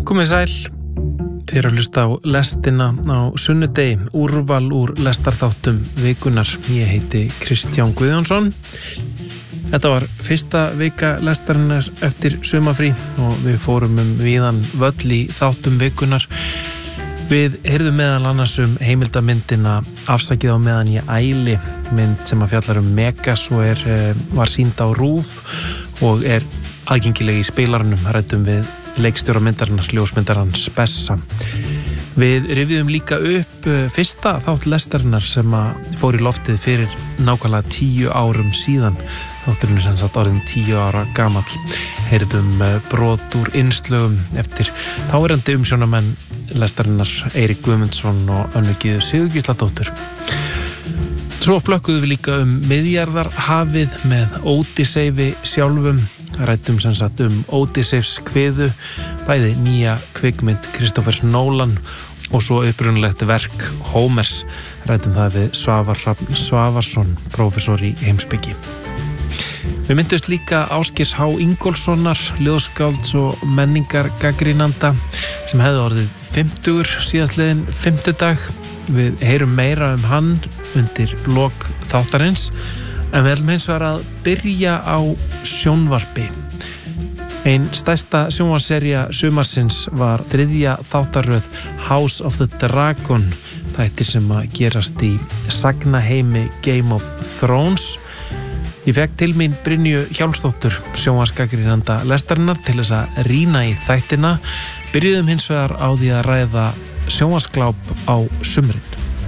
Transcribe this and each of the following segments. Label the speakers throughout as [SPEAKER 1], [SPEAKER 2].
[SPEAKER 1] Komið sæl, þið að hlusta á lestina á sunnudegi, úrval úr lestarþáttum vikunar. Ég heiti Kristján Guðjónsson. Þetta var fyrsta vika lestarinnar eftir sumarfrí og við fórum víðan völl í þáttum vikunar. Við heyrðum meðal annars heimildamyndina Afsakið á meðan ég æli, mynd sem að fjallar Megas og var sýnd á RÚV og aðgengileg í spilaranum. Ræddum við leikstjóra myndarinnar, ljósmyndarans Bessa. Við rifjuðum líka upp fyrsta þátt lestarinnar sem að fór í loftið fyrir nákvæmlega 10 árum síðan. Þátturinn sem sagt orðin 10 ára gamall. Heyrðum brot úr innslögum eftir þáverandi umsjónamenn lestarinnar Eirík Guðmundsson og Önnu Gyðu Sigurgísladóttur. Svo flökkuðum við líka Miðjarðarhafið með Ódysseif sjálfum. Ræddum sem sagt Ódysseifs kviðu, bæði nýja kvikmynd Kristófers Nólan og svo upprunalegt verk Hómers. Ræddum það við Svavar Hrafn Svavarsson, prófessor í heimspeki. Við myndumst líka Ásgeirs H. Ingólfssonar, ljóðskálds og menningargagnrýnanda sem hefði orðið 50 síðastliðinn fimmtudag. Við heyrum meira hann undir lok þáttarins, en við ætlum hins vegar að byrja á sjónvarpi. Ein stærsta sjónvarpssería sumarsins var 3. þáttaröð House of the Dragon, þættir sem að gerast í sagnaheimi Game of Thrones. Ég fekk til mín Brynju Hjálmsdóttur, sjónvarpsgagnrýnanda lestarinnar, til þess að rýna í þættina. Byrjuðum hins vegar á því að ræða sjónvarpsgláp á sumrin.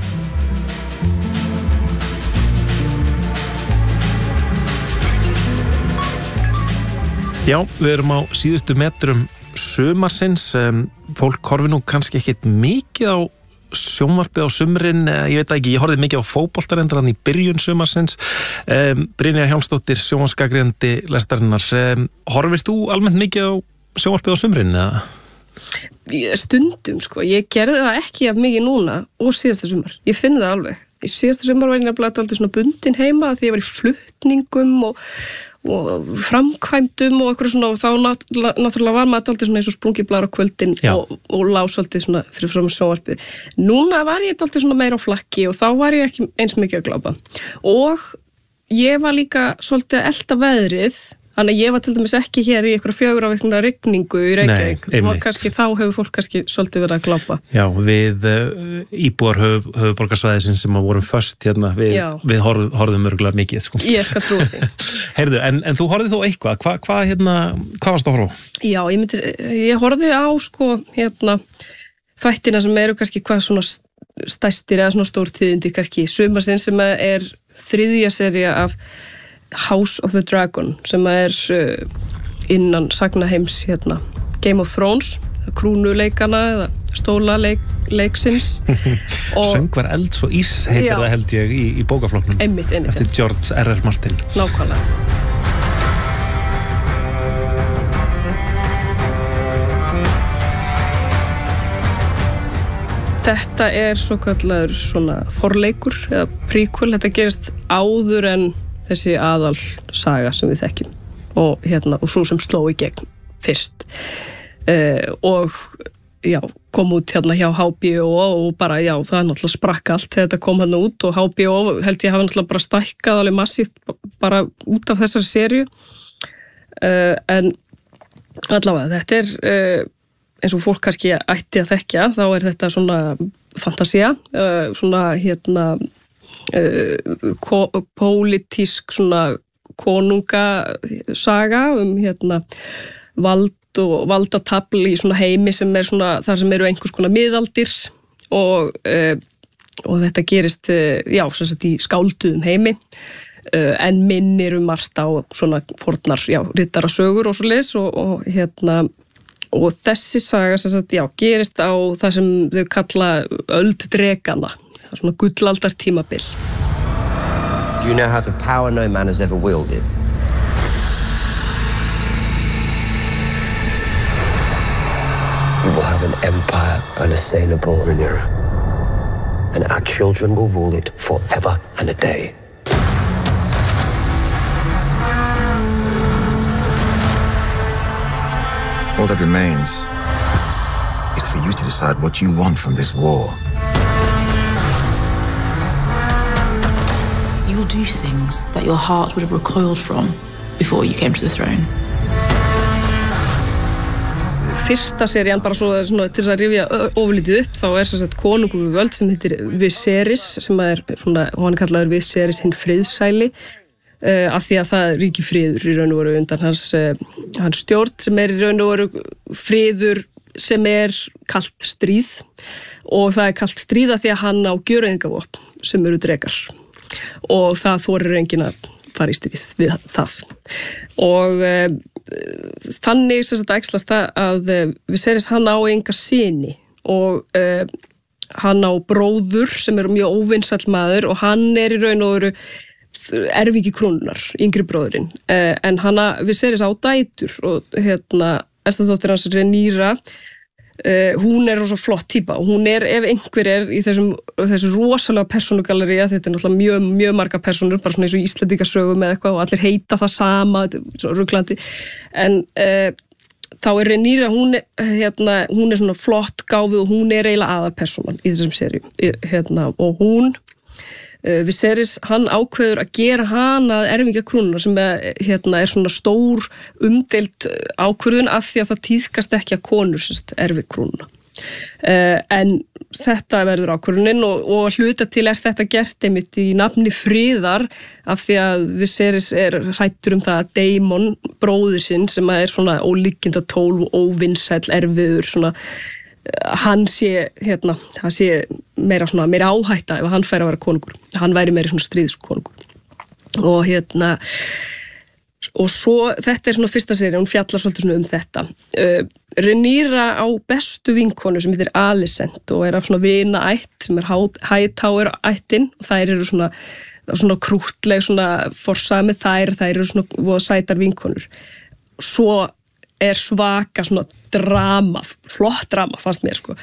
[SPEAKER 1] Já, við erum á síðustu metrum sumarsins. Fólk horfi nú kannski ekkert mikið á sjónvarpið á sumrin. Ég veit ekki, ég horfði mikið á fótboltarendran í byrjun sumarsins. Brynja Hjálmsdóttir, sjónvarpsgagnrýnandi lestarinnar. Horfir þú almennt mikið á sjónvarpið á sumrin?
[SPEAKER 2] Stundum, sko. Ég gerði það ekki af mikið núna og síðasta sumar. Ég finn það alveg. Í síðasta sumar var ég nefnilega alltaf svona bundin heima því ég var í flutningum og framkvæmdum og eitthvað svona, og þá náttúrulega var maður alltaf svona eins og sprungiblar á kvöldin og lá svolítið svona fyrir fram sjónvarpið. Núna var ég alltaf svona meira á flakki og þá var ég ekki eins mikið að glápa. Og ég var líka svolítið að elta veðrið, þannig að ég var til dæmis ekki hér í einhverja 4 vikna rigningu í Reykjavík. Og kannski þá hefur fólk kannski svolítið verið að glápa. Já, við íbúar höfuðborgarsvæðisins sem vorum föst hérna, við horfðum örgulega mikið, sko. Ég skal trúa því. Heyrðu, en þú horfðið þó eitthvað, hvað varst að horfa á? Já, ég horfði á, sko, þættina sem eru kannski hvað svona stærstir eða svona stórtíðindi kannski sumarsins, sem 3. sería af House of the Dragon, sem innan sagnaheims Game of Thrones, krúnuleikana eða stólaleiksins.
[SPEAKER 1] Söngvar elds og ís heitir það, held ég, í bókaflokknum. Einmitt. Eftir George R.R. Martin.
[SPEAKER 2] Nákvæmlega. Þetta svokallaður svona forleikur eða prequel. Þetta gerist áður en þessi aðal saga sem við þekkjum og svo sem sló í gegn fyrst og kom út hjá HBO og bara það náttúrulega sprakk allt þegar þetta kom út, og HBO held ég hafa náttúrulega bara stækkað alveg massíft bara út af þessari seríu, en allavega þetta eins og fólk kannski ætti að þekkja, þá þetta svona fantasía, svona pólitísk svona konungasaga vald og valdatafl í svona heimi sem svona þar sem eru einhvers konar miðaldir og þetta gerist sem sagt í skálduðum heimi, en minnir margt á svona fornar riddarasögur og svoleiðis og þessi saga sem sagt gerist á það sem þau kalla öld drekana, svona gullaldartímabil.
[SPEAKER 3] You now have the power no man has ever wielded. You will have an empire unassailable, Rhaenyra. And our children will rule it forever and a day.
[SPEAKER 4] All that remains is for you to decide what you want from this war.
[SPEAKER 5] You will do things that your heart would have recoiled from before you came to the throne.
[SPEAKER 2] Fyrsta serían, bara svo til þess að rifja ofurlítið upp, þá sem sagt konungur við völd sem heitir Viserys, sem svona, hann kallaður Viserys hinn friðsæli, af því að það ríki friður í raun og veru undan hans stjórn, sem í raun og veru friður sem kalt stríð, og það kalt stríð af því að hann á gjöreyðingavopn sem eru drekar, og það þorir enginn að fara í stríð við það. Og þannig sem þetta æxlast það að Viserys hann á enga syni og hann á bróður sem mjög óvinsæll maður og hann í raun og veru erfingi krúnunnar, yngri bróðurinn, en Viserys á dætur og estadóttir hans Rhaenyra, hún rosa flott típa og hún ef einhver í þessu rosalega persónugallería, þetta náttúrulega mjög marga persónur, bara svona eins og Íslendingasögum eða eitthvað og allir heita það sama, þetta svona ruglandi, en þá Rhaenyra, hún svona flott gáfuð og hún eiginlega aðalpersónan í þessum seríu, og hún Viserys, hann ákveður að gera hana að erfingja krúnunnar sem svona stór umdeild ákvörðun af því að það tíðkast ekki að konur erfi krúnuna. En þetta verður ákvörðunin og hluta til þetta gert einmitt í nafni friðar af því að Viserys hræddur það að Daemon, bróðir sinn, sem svona ólíkinda tól og óvinsæll erfiður svona, hann sé meira áhætta ef hann fær að vera konungur. Hann væri meira svona stríðskonungur. Og og svo, þetta svona fyrsta sería, hún fjallar svolítið svona þetta. Rhaenyra á bestu vinkonu sem heitir Alicent og af svona vinaætt sem Hightower ættin og þær eru svona krúttleg, svona forsami þær eru svona voða sætar vinkonur. Svo svaka svona drama, flott drama fannst mér sko.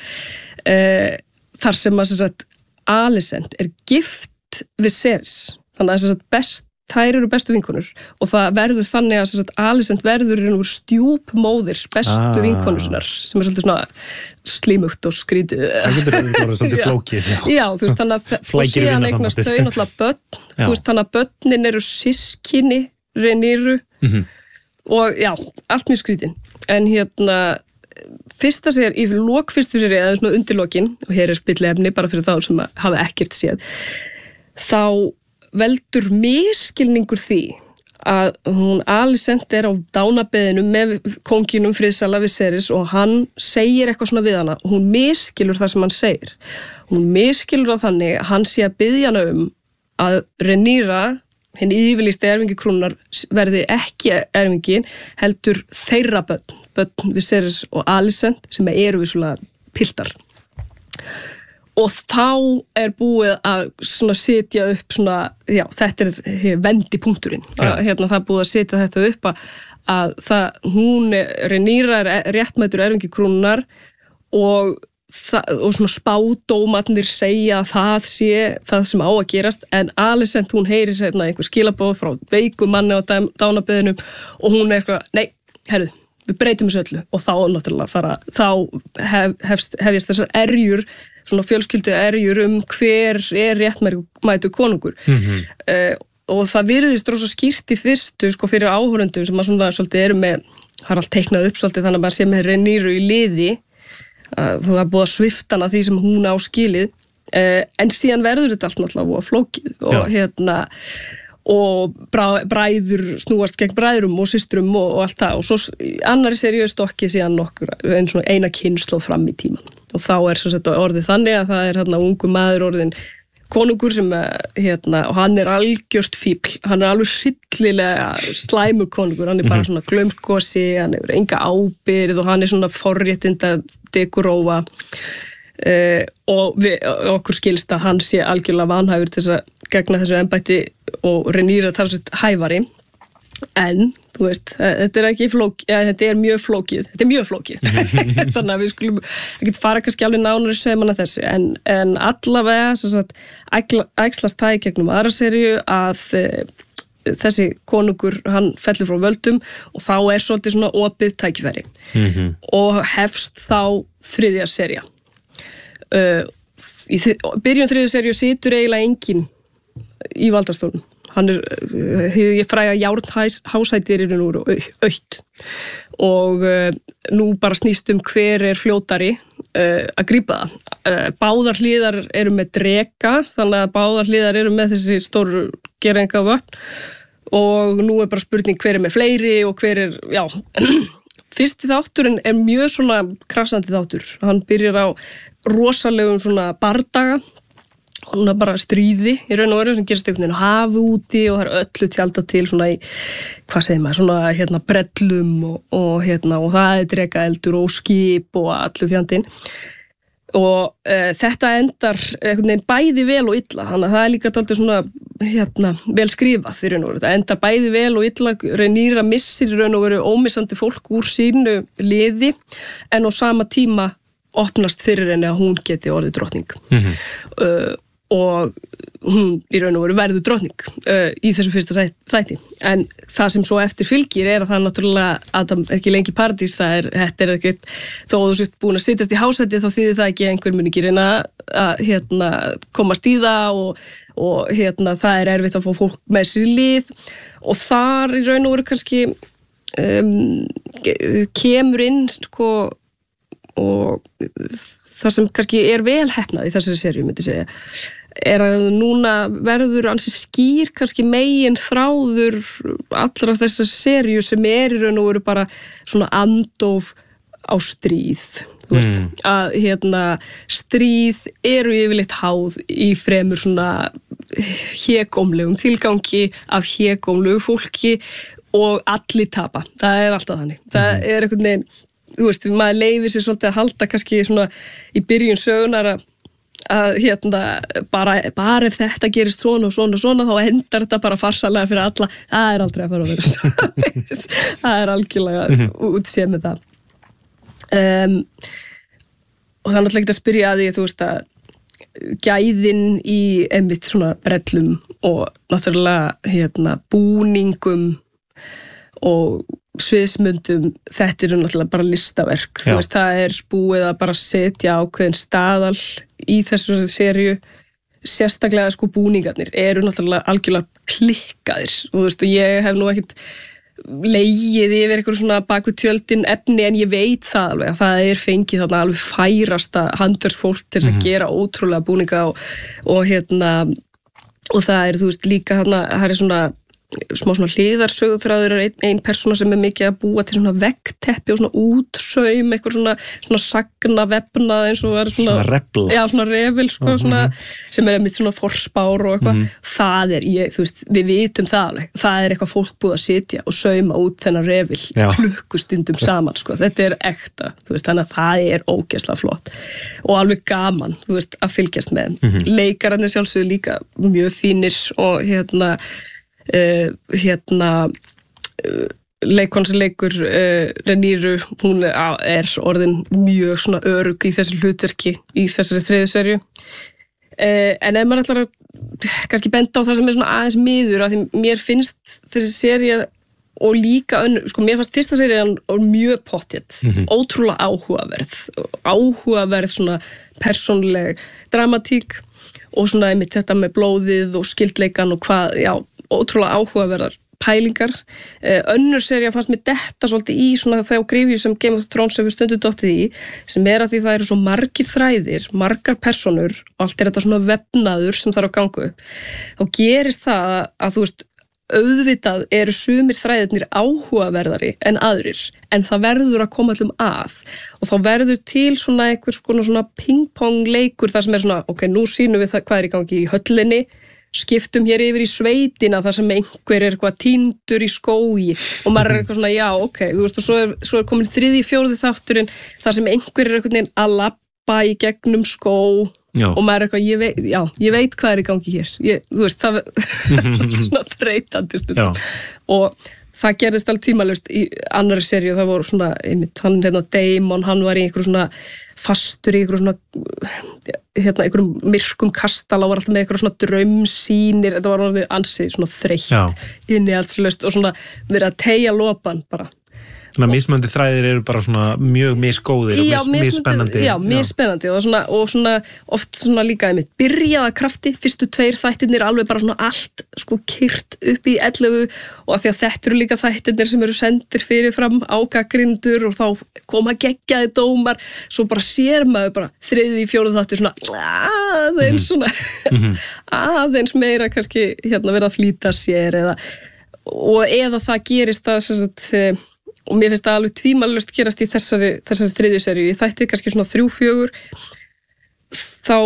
[SPEAKER 2] Þar sem að Alicent gift Viserys, þannig að þær eru bestu vinkonur og það verður þannig að Alicent verður stjúpmóðir bestu vinkonu sinnar sem svolítið svona slímugt og skrítið.
[SPEAKER 1] Það getur verið svolítið flókið. Já, þú veist, þannig að og síðan eignast þau náttúrulega börn, þú veist, þannig að börnin eru systkini Rhaenyru og já, allt mjög skrítin. En fyrsta sér, í lok fyrstu sér eða svona undirlokin, og hér spillefni bara fyrir þá sem hafa ekkert séð, þá veldur misskilningur því að hún Alicent á dánabeðinu með konginum friðsæla Viserys og hann segir eitthvað svona við hana og hún misskilur það sem hann segir. Hún misskilur það þannig að hann sé að biðja hana að Rhaenyra, hinn yfirlýsti erfingi krúnunnar, verði ekki erfingin, heldur þeirra börn Viserys og Alicent sem eru vissulega piltar. Og þá búið að setja upp svona, já, þetta vendipunkturinn. Það búið að setja þetta upp að hún Rhaenyra réttmætur erfingi krúnunnar og svona spádómarnir segja að það sé það sem á að gerast, en Alicent hún heyrir einhver skilaboð frá veikum manni á dánabeðinum og hún eitthvað, nei, herðu, við breytum þessu öllu og þá náttúrulega hefjast þessar erjur, svona fjölskyldu erjur hver réttmætur konungur. Og það virðist rosa skýrt í fyrstu fyrir áhorfendum sem svona svolítið eru með, það allt teiknað upp svolítið þannig að maður sé með Rhaenyru í liði, það var búið að svifta hana því sem hún á skilið, en síðan verður þetta allt náttúrulega flókið og bræður snúast gegn bræðrum og systrum og allt það, og svo annari seríu stokki síðan eina kynslóð fram í tíman og þá orðið þannig að það ungu maður orðin konungur sem og hann algjört fíbl, hann alveg hryllilega slæmur konungur, hann bara svona glaumskosi, hann hefur enga ábyrgð og hann svona forréttinda dekorófa og okkur skilst að hann sé algjörlega vanhæfur til þess að gegna þessu embætti og Rhaenyra talsveit hæfari, en þú veist, þetta ekki flókið, þetta mjög flókið, þannig að við skulum ekki fara kannski alveg nánari saumana þessu, en allavega æxlast það í gegnum aðra seríu að
[SPEAKER 2] þessi konungur, hann fellur frá völdum og þá svolítið svona opið tækifæri og hefst þá 3. sería. Í byrjun 3. seríu situr eiginlega enginn í valdastólnum. Hann ég fræga járnhásætir nú autt og nú bara snýst hver fljótari að grípa það. Báðar hliðar með dreka, þannig að báðar hliðar með þessi stóru gerengavötn og nú bara spurning hver með fleiri og hver já. Fyrsti þátturinn mjög svona krassandi þáttur. Hann byrjar á rosalegum svona bardaga, hún bara stríði í raun og veru sem gerist einhvern veginn á hafi úti og það öllu tjálta til svona í, hvað segir maður, svona brellum og það drekaeldur og skip og allu fjandinn. Og þetta endar einhvern veginn bæði vel og illa, þannig að það líka dálítið svona vel skrifað í raun og veru. Það endar bæði vel og illa, Rhaenyra missir í raun og veru ómissandi fólk úr sínu liði en á sama tíma opnast fyrir henni að hún geti orðið drottning. Og hún í raun og veru verður drottning í þessum fyrsta þætti. En það sem svo eftir fylgir að það náttúrulega að það ekki lengi paradís, þetta ekkert, þó þú sért búin að sittast í hásæti þá þýðir það ekki að einhver mun ekki reyna að komast í það og það erfitt að fá fólk með sér í lið og þar í raun og veru kannski kemur inn sko og það sem kannski vel heppnað í þessari seríu, myndi segja, að núna verður ansi skýr kannski megin þráður allra þessar seríu sem í raun og veru bara svona andof á stríð. Þú veist, að stríð yfirleitt háð í fremur svona hégómlegum tilgangi af hégómlegu fólki og allir tapa. Það alltaf þannig. Það einhvern veginn, þú veist, maður leyfir sér svolítið að halda kannski svona í byrjun sögunar að bara ef þetta gerist svona og svona og svona þá endar þetta bara farsalega fyrir alla. Það aldrei að fara að vera svo. Það algjörlega útséð með það. Og það náttúrulega ekki að spyrja að því, þú veist, að gæðin í einmitt svona brellum og náttúrulega búningum og sviðsmyndum, þetta náttúrulega bara listaverk. Þú veist, það búið að bara setja ákveðin staðal í þessu seríu, sérstaklega sko búningarnir náttúrulega algjörlega klikkaðir. Þú veist, og ég hef nú ekkert legið yfir eitthvað svona baku tjöldin efni en ég veit það alveg að það fengið þarna alveg færasta handverksfólk til þess að gera ótrúlega búninga og það þú veist, líka þarna, það svona smá svona hliðarsögðþráður ein persóna sem mikið að búa til svona veggteppi og svona útsaum, eitthvað svona sagna vefnað eins og svona
[SPEAKER 1] refl.
[SPEAKER 2] Já, svona refil sko, svona, sem mitt svona forspár og eitthvað. Það þú veist, við vitum það alveg. Það eitthvað fólk búið að sitja og sauma út þennan refil klukkustundum saman sko. Þetta ekta, þú veist, þannig að það ógeðslega flott og alveg gaman, þú veist, að fylgjast með. Leikararnir sjálfsögðu líka mjög fínir og leikon sem leikur Rhaenyru, hún orðin mjög svona örugg í þessu hlutverki í þessari 3. seríu en ef maður ætlar að kannski benda á það sem svona aðeins miður af því mér finnst þessi sería og líka sko mér fannst fyrsta serían mjög pottþétt, ótrúlega áhugaverð svona persónuleg dramatík og svona einmitt þetta með blóðið og skyldleikan og hvað, ótrúlega áhugaverðar pælingar. Önnur sería fannst mér detta svolítið í svona þá gryfju sem Game of Thrones hefur stundu dottið í, sem að því það eru svo margir þræðir, margar persónur og allt þetta svona vefnaður sem þarf að ganga upp. Þá gerist það að þú veist, auðvitað eru sumir þræðirnir áhugaverðari en aðrir, en það verður að koma allum að og þá verður til svona einhvers konar svona ping-pong leikur þar sem svona, ok, nú sýnum við það hvað í gangi í höllinni, skiptum hér yfir í sveitina þar sem einhver eitthvað týndur í skógi og maður eitthvað svona, já, ok, þú veist, og svo komin 3., 4. þátturinn þar sem einhver einhvern veginn að labba í gegnum skó og maður eitthvað, ég veit hvað í gangi hér. Þú veist, það svona þreytandi stundum. Og það gerðist alveg tímalaust í annari seríu, það voru svona einmitt, hann Damon, hann var í einhverju svona fastur í einhverju svona einhverjum myrkum kastala og var alltaf með einhverju svona draumsýnir, þetta var orðið ansi svona þreytt innihaldslaust og svona verið að teygja lopan bara.
[SPEAKER 1] Þannig að mismunandi þræðir eru bara svona mjög misgóðir og misspennandi.
[SPEAKER 2] Já, misspennandi og svona oft svona líka einmitt byrjaða krafti, fyrstu 2 þættirnir alveg bara svona allt sko kyrt upp í 11 og af því að þetta eru líka þættirnir sem eru sendir fyrirfram á gagnrýnendur og þá koma geggjaði dómar, svo bara sér maður bara 3., 4. þáttur svona aðeins svona aðeins meira kannski verið að flýta sér eða það gerist það sem sagt og mér finnst það alveg tvímælalaust gerast í þessari 3. seríu, í þætti kannski svona 3-4 þá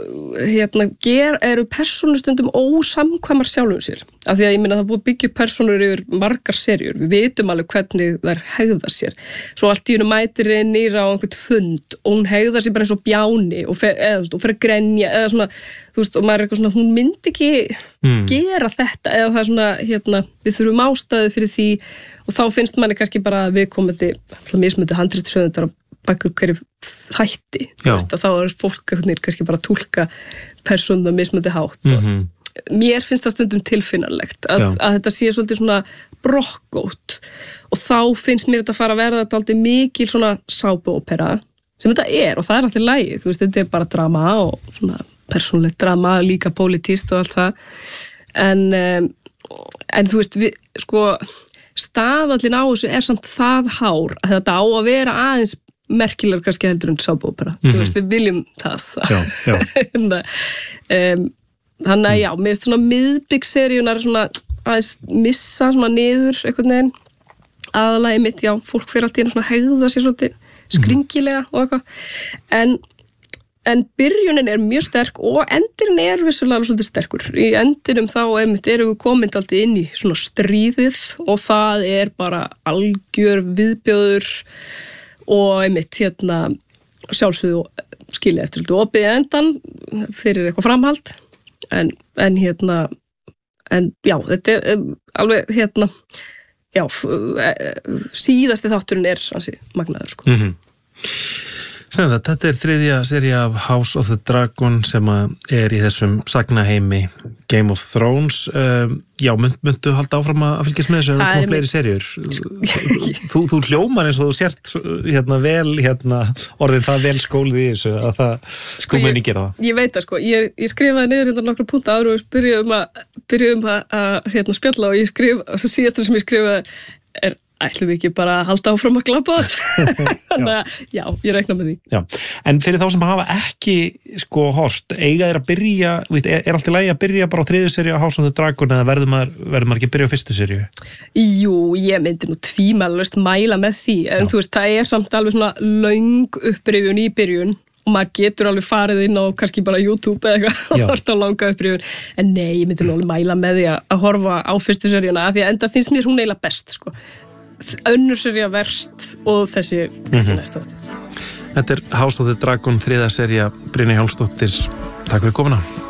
[SPEAKER 2] eru persónustundum ósamkvæmar sjálfum sér, af því að ég meina það búið að byggja persónur yfir margar seríur, við vitum alveg hvernig þær hegða sér, svo allt í hennu mætir nýra á einhvern fund og hún hegða sér bara eins og bjáni og fer að grenja eða svona, þú veist, og maður er eitthvað svona, hún myndi ekki gera þetta eða það er svona, við þurfum ástæðu fyrir því og þá finnst manni kannski bara viðkomandi mismunandi handritshöfundar að baka upp hverju þætti, veist, þá er fólk kannski bara að túlka persónuna mismunandi hátt og mér finnst það stundum tilfinnanlegt að þetta sé svolítið svona brokkótt og þá finnst mér þetta fara að verða dálítið mikil svona sápuópera sem þetta og það er alltaf lagið, þú veist, þetta er bara drama og svona persónulegt drama, líka pólitískt og allt það en þú veist, sko staðallin á þessu er samt það hár að þetta á að vera aðeins merkilegur kannski heldur en sápuópera þú veist, við viljum það þannig að já, mér finnst svona miðbyggsseríunar svona aðeins missa svona niður einhvern veginn aðalagi mitt, já, fólk fyrir allt í einu svona hegða sér svolítið skringilega og eitthvað en byrjunin er mjög sterk og endurinn er vissulega svolítið sterkur. Í endinum þá erum við komin alltaf inn í svona stríðið og það er bara algjör viðbjóður og einmitt sjálfsögðu skilja eftir svolítið opið endan fyrir eitthvað framhald en já, þetta er alveg já, síðasti þátturinn er ansi magnaður sko.
[SPEAKER 1] Þetta er 3. sería af House of the Dragon sem er í þessum sagnaheimi Game of Thrones. Já, myndu halda áfram að fylgjast með þessu eða koma fleiri seríur? Þú hljómar eins og þú sért vel orðin það vel skólið í þessu að það muni gera það. Ég
[SPEAKER 2] veit það sko, ég skrifaði niður nokkra punkta áður og byrjuðum að spjalla og ég síðasta sem ég skrifaði er ætlum við ekki bara að halda áfram að glapa þetta þannig að já, ég reikna með því.
[SPEAKER 1] Já, en fyrir þá sem hafa ekki sko hort, eiga þeir að byrja er allt í lagi að byrja bara á 3. seríu á House of the Dragon eða verður maður ekki að byrja á 1. seríu?
[SPEAKER 2] Jú, ég myndi nú tvímælalaust mæla með því, en þú veist, það er samt alveg svona löng upprifjun í byrjun og maður getur alveg farið inn á kannski bara YouTube eða eitthvað og horta á langa upprifjun, en nei, ég myndi nú alveg mæla með því að horfa á 1. seríuna, af því að enda finnst mér hún eiginlega best sko. Önnur sería verst og þessi næsta þáttur.
[SPEAKER 1] Þetta er House of the Dragon 3. sería, Brynja Hjálmsdóttir. Takk fyrir komuna.